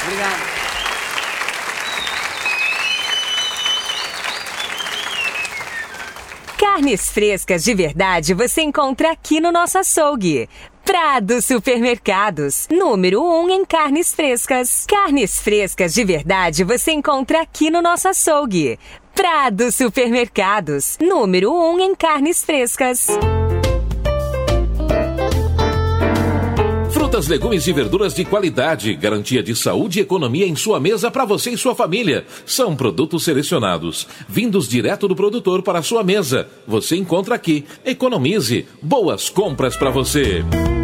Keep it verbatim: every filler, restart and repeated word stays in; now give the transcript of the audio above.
Obrigado. Carnes frescas de verdade você encontra aqui no nosso açougue. Prado Supermercados, número um em carnes frescas. Carnes frescas de verdade você encontra aqui no nosso açougue. Prado Supermercados, número um em carnes frescas. Frutas, legumes e verduras de qualidade, garantia de saúde e economia em sua mesa para você e sua família. São produtos selecionados, vindos direto do produtor para a sua mesa. Você encontra aqui. Economize. Boas compras para você.